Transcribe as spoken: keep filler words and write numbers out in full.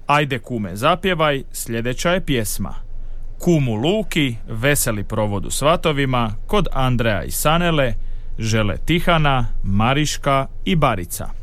Ajde kume zapjevaj, sljedeća je pjesma. Kumu Luki, veseli provod u svatovima, kod Andreja i Sanele, žele Tihana, Mariška i Barica.